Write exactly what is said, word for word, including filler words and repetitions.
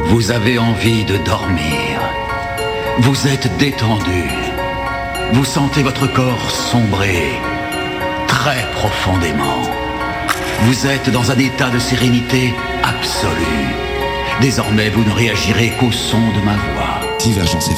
Vous avez envie de dormir. Vous êtes détendu. Vous sentez votre corps sombrer très profondément. Vous êtes dans un état de sérénité absolue. Désormais, vous ne réagirez qu'au son de ma voix. Divergence